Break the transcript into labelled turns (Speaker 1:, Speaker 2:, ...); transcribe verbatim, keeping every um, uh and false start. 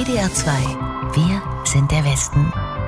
Speaker 1: W D R zwei. Wir sind der Westen.